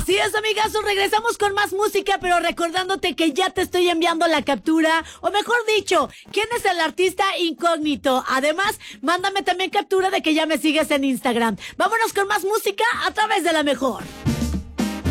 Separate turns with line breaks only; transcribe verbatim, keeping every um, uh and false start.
Así es, amigazos, regresamos con más música, pero recordándote que ya te estoy enviando la captura, o mejor dicho, ¿quién es el artista incógnito? Además, mándame también captura de que ya me sigues en Instagram. Vámonos con más música a través de La Mejor.